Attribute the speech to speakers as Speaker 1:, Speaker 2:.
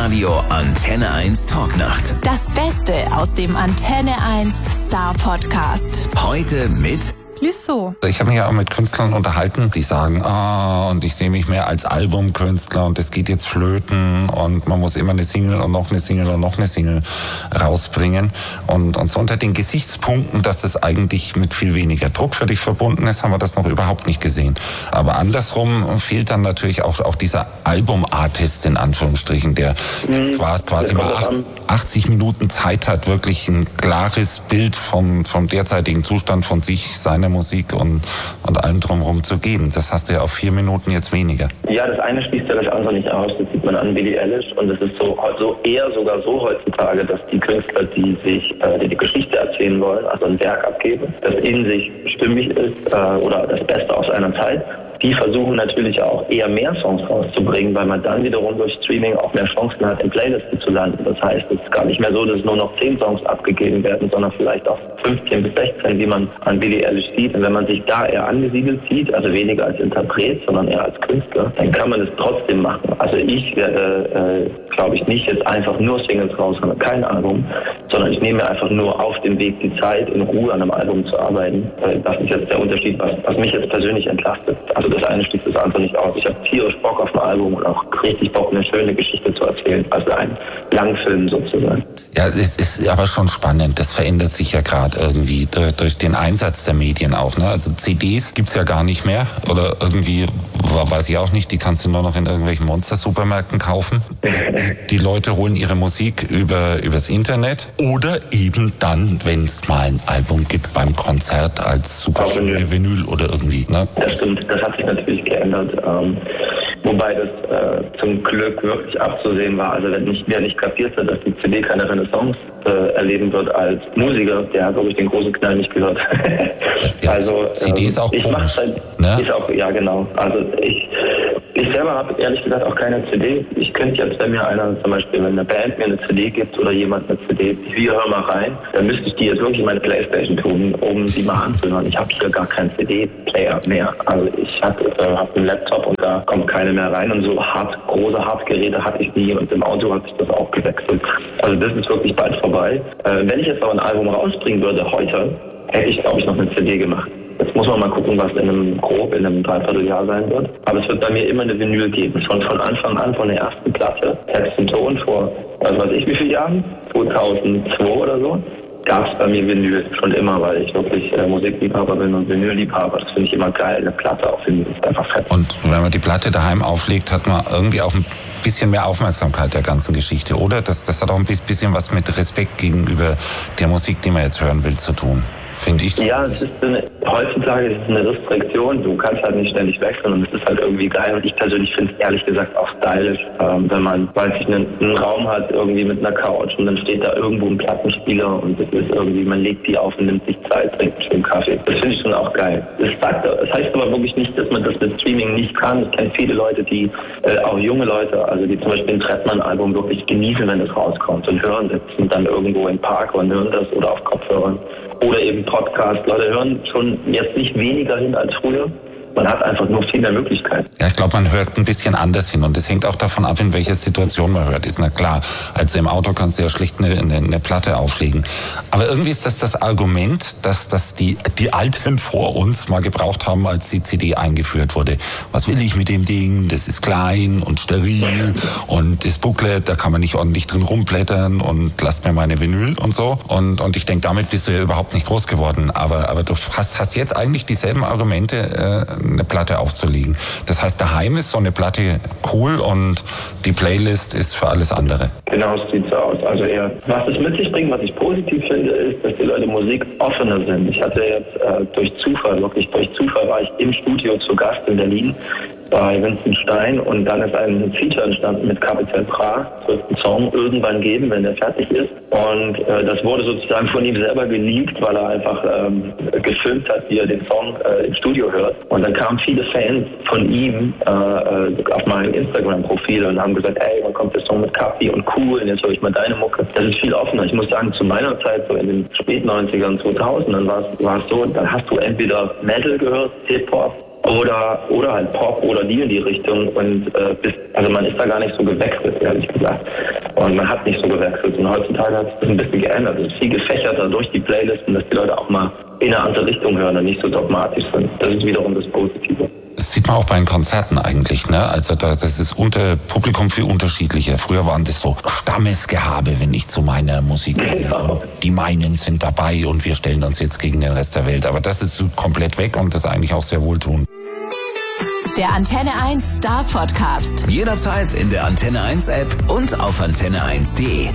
Speaker 1: Live-Radio Antenne 1 Talknacht.
Speaker 2: Das Beste aus dem Antenne 1 Star Podcast.
Speaker 1: Heute mit
Speaker 2: Lüssow.
Speaker 3: Ich habe mich ja auch mit Künstlern unterhalten, die sagen, und ich sehe mich mehr als Albumkünstler und es geht jetzt flöten und man muss immer eine Single und noch eine Single und noch eine Single rausbringen. Und so unter den Gesichtspunkten, dass das eigentlich mit viel weniger Druck für dich verbunden ist, haben wir das noch überhaupt nicht gesehen. Aber andersrum fehlt dann natürlich auch dieser Albumartist in Anführungsstrichen, der jetzt quasi mal 80 Minuten Zeit hat, wirklich ein klares Bild vom derzeitigen Zustand von sich, seiner Musik und allem drumherum zu geben. Das hast du ja auf 4 Minuten jetzt weniger.
Speaker 4: Ja, das eine schließt ja das andere nicht aus. Das sieht man an Billie Eilish und es ist sogar so heutzutage, dass die Künstler, die die Geschichte erzählen wollen, also ein Werk abgeben, das in sich stimmig ist oder das Beste aus einer Zeit, die versuchen natürlich auch eher mehr Songs rauszubringen, weil man dann wiederum durch Streaming auch mehr Chancen hat, in Playlisten zu landen. Das heißt, es ist gar nicht mehr so, dass nur noch 10 Songs abgegeben werden, sondern vielleicht auch 15 bis 16, wie man an Billie Eilish sieht. Und wenn man sich da eher angesiedelt sieht, also weniger als Interpret, sondern eher als Künstler, dann kann man es trotzdem machen. Also ich werde, glaube ich, nicht jetzt einfach nur Singles raushauen, kein Album, sondern ich nehme mir einfach nur auf dem Weg die Zeit, in Ruhe an einem Album zu arbeiten. Das ist jetzt der Unterschied, was mich jetzt persönlich entlastet. Also das eine schließt das andere nicht aus. Ich habe tierisch Bock auf ein Album und auch richtig Bock, eine schöne Geschichte zu erzählen. Also ein Langfilm sozusagen.
Speaker 3: Ja, es ist aber schon spannend. Das verändert sich ja gerade irgendwie durch den Einsatz der Medien auch. Ne? Also CDs gibt's ja gar nicht mehr. Oder irgendwie, weiß ich auch nicht, die kannst du nur noch in irgendwelchen Monster-Supermärkten kaufen. Die Leute holen ihre Musik übers Internet. Oder eben dann, wenn es mal ein Album gibt beim Konzert als super schöne Vinyl oder irgendwie. Ne?
Speaker 4: Das stimmt, das hat sich natürlich geändert. Wobei das zum Glück wirklich abzusehen war. Also wer nicht kapiert hat, dass die CD keine Renaissance erleben wird als Musiker, der hat wirklich den großen Knall nicht gehört.
Speaker 3: Ja,
Speaker 4: also
Speaker 3: CD ist auch komisch, ne?
Speaker 4: Ist auch, ja genau. Also ich selber habe ehrlich gesagt auch keine CD. Ich könnte jetzt, wenn mir einer zum Beispiel, wenn eine Band mir eine CD gibt oder jemand eine CD, hör mal rein, dann müsste ich die jetzt wirklich in meine Playstation tun, um sie mal anzuhören. Ich habe hier gar keinen CD-Player mehr. Also ich habe einen Laptop und da kommt keine mehr rein und so große Hartgeräte hatte ich nie und im Auto hat sich das auch gewechselt. Also das ist wirklich bald vorbei. Wenn ich jetzt aber ein Album rausbringen würde heute, hätte ich glaube ich noch eine CD gemacht. Jetzt muss man mal gucken, was in einem Dreivierteljahr sein wird. Aber es wird bei mir immer eine Vinyl geben. Schon von Anfang an, von der ersten Platte, Text und Ton vor, was weiß ich wie viele Jahren, 2002 oder so, gab es bei mir Vinyl schon immer, weil ich wirklich Musikliebhaber bin und Vinylliebhaber. Das finde ich immer geil. Eine Platte auf Vinyl ist einfach fett.
Speaker 3: Und wenn man die Platte daheim auflegt, hat man irgendwie auch ein bisschen mehr Aufmerksamkeit der ganzen Geschichte, oder? Das hat auch ein bisschen was mit Respekt gegenüber der Musik, die man jetzt hören will, zu tun. Finde ich.
Speaker 4: Ja, heutzutage ist es eine Restriktion. Du kannst halt nicht ständig wechseln und es ist halt irgendwie geil. Und ich persönlich finde es ehrlich gesagt auch stylisch, wenn man, weil sich einen Raum hat irgendwie mit einer Couch und dann steht da irgendwo ein Plattenspieler und es ist irgendwie, man legt die auf und nimmt sich Zeit, trinkt einen schönen Kaffee. Das finde ich schon auch geil. Das heißt aber wirklich nicht, dass man das mit Streaming nicht kann. Ich kenne viele Leute, auch junge Leute, also die zum Beispiel ein Trettmann-Album wirklich genießen, wenn es rauskommt und hören, sitzen dann irgendwo im Park und hören das oder auf Kopfhörern. Oder eben Podcast. Leute hören schon jetzt nicht weniger hin als früher. Man hat einfach nur viel mehr Möglichkeiten.
Speaker 3: Ja, ich glaube, man hört ein bisschen anders hin und das hängt auch davon ab, in welcher Situation man hört. Ist na klar, also im Auto kannst du ja schlicht eine Platte auflegen. Aber irgendwie ist das Argument, dass die Alten vor uns mal gebraucht haben, als die CD eingeführt wurde. Was will ich mit dem Ding? Das ist klein und steril und das Booklet, da kann man nicht ordentlich drin rumblättern und lasst mir meine Vinyl und so. Und ich denke, damit bist du ja überhaupt nicht groß geworden. Aber du hast jetzt eigentlich dieselben Argumente, eine Platte aufzulegen. Das heißt, daheim ist so eine Platte cool und die Playlist ist für alles andere.
Speaker 4: Genau, es sieht so aus. Also eher, was es mit sich bringt, was ich positiv finde, ist, dass die Leute Musik offener sind. Ich hatte jetzt durch Zufall war ich im Studio zu Gast in Berlin bei Vincent Stein und dann ist ein Feature entstanden mit Capital Bra. Es wird einen Song irgendwann geben, wenn der fertig ist. Und das wurde sozusagen von ihm selber geleakt, weil er einfach gefilmt hat, wie er den Song im Studio hört. Und dann kamen viele Fans von ihm auf mein Instagram-Profil und haben gesagt, ey, wann kommt der Song mit Capi und cool, und jetzt höre ich mal deine Mucke. Das ist viel offener. Ich muss sagen, zu meiner Zeit, so in den Spät-90ern, 2000ern, war es so, dann hast du entweder Metal gehört, Hip-Hop, oder halt Pop oder die in die Richtung und also man ist da gar nicht so gewechselt, ehrlich gesagt. Und man hat nicht so gewechselt. Und heutzutage hat sich das ein bisschen geändert. Es ist viel gefächerter durch die Playlisten, dass die Leute auch mal in eine andere Richtung hören und nicht so dogmatisch sind. Das ist wiederum das Positive.
Speaker 3: Das sieht man auch bei den Konzerten eigentlich, ne? Also das ist unter Publikum viel unterschiedlicher. Früher waren das so Stammesgehabe, wenn ich zu meiner Musik höre. Die meinen sind dabei und wir stellen uns jetzt gegen den Rest der Welt. Aber das ist komplett weg und das ist eigentlich auch sehr wohltuend.
Speaker 2: Der Antenne 1 Star Podcast.
Speaker 1: Jederzeit in der Antenne 1 App und auf antenne1.de.